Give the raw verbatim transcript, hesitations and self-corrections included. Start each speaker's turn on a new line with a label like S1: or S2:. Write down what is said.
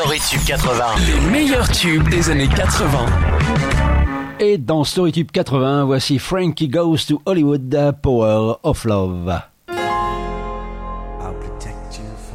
S1: StoryTube quatre-vingts.
S2: Les meilleurs tubes des années quatre-vingts.
S3: Et dans StoryTube quatre-vingts, voici Frankie Goes to Hollywood, Power of Love.